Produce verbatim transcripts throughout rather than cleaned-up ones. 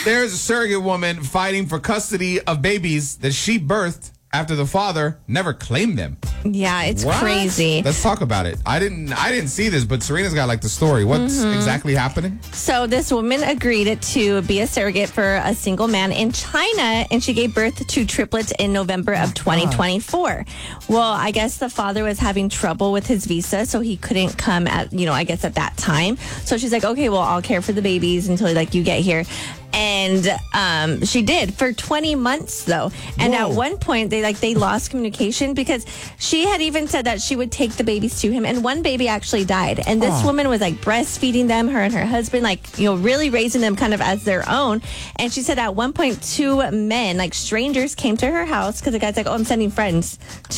There's a surrogate woman fighting for custody of babies that she birthed after the father never claimed them. Yeah, it's What? crazy. Let's talk about it. I didn't I didn't see this, but Serena's got like the story. What's Mm-hmm. exactly happening? So this woman agreed to be a surrogate for a single man in China, and she gave birth to triplets in November of twenty twenty-four. Well, I guess the father was having trouble with his visa, so he couldn't come at, you know, I guess at that time. So she's like, okay, well, I'll care for the babies until like you get here. And um, she did for twenty months, though. And Whoa. at one point, they like they lost communication because she had even said that she would take the babies to him, and one baby actually died. And this Oh. woman was like breastfeeding them, her and her husband, like, you know, really raising them kind of as their own. And she said at one point, two men, like strangers, came to her house because the guy's like, "Oh, I'm sending friends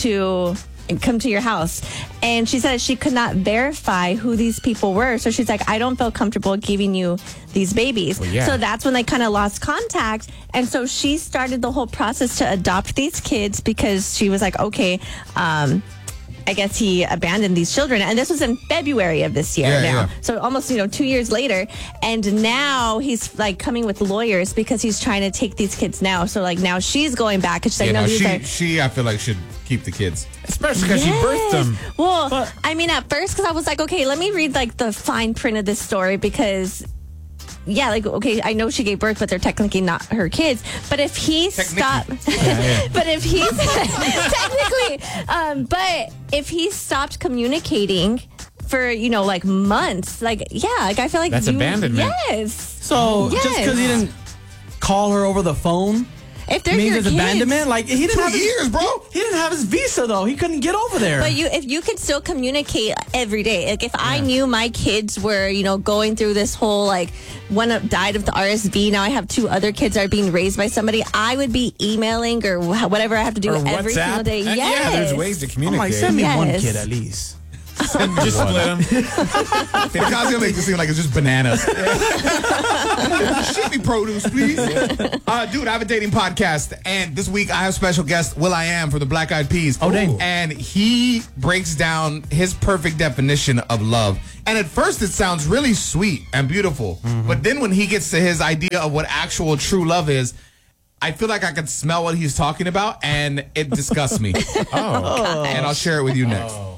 to come to your house." And she said she could not verify who these people were. So she's like, I don't feel comfortable giving you these babies. Well, yeah. So that's when they kind of lost contact. And so she started the whole process to adopt these kids because she was like, okay, um, I guess he abandoned these children. And this was in February of this year Yeah, now. yeah. So almost, you know, two years later. And now he's like coming with lawyers because he's trying to take these kids now. So like now she's going back and she's like, You no, know, these she are... she I feel like should keep the kids. Especially because she birthed them. Well, But- I mean, at first, because I was like, okay, let me read like the fine print of this story because, yeah, like, okay, I know she gave birth, but they're technically not her kids. But if he stopped, but if he's technically, um, but if he stopped communicating for, you know, like months, like, yeah, like I feel like That's you, abandonment. Yes. So just Yes. because he didn't call her over the phone If they're means your it's kids, abandonment? Like, he didn't Two have his, years, bro. He didn't have his visa, though. He couldn't get over there. But you, if you could still communicate every day, like if I knew my kids were, you know, going through this whole like one died of the R S V, now I have two other kids that are being raised by somebody, I would be emailing or wh- whatever I have to do Or every WhatsApp. single day. And Yes. yeah, there's ways to I'm communicate. like, send me one Yes. kid at least. Just split them. Because gonna make it seem like it's just bananas. Ship me produce, please. Uh, dude, I have a dating podcast, and this week I have special guest Will I Am for the Black Eyed Peas. Oh, dang. And he breaks down his perfect definition of love. And at first it sounds really sweet and beautiful, but then when he gets to his idea of what actual true love is, I feel like I can smell what he's talking about, and it disgusts me. Oh. And I'll share it with you next.